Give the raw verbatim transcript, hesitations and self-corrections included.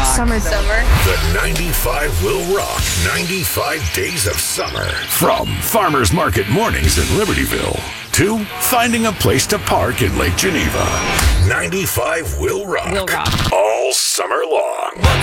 Summer. Summer. The ninety-five will rock. ninety-five days of summer. From Farmers Market Mornings in Libertyville to finding a place to park in Lake Geneva. ninety-five will rock. Will rock. All summer long.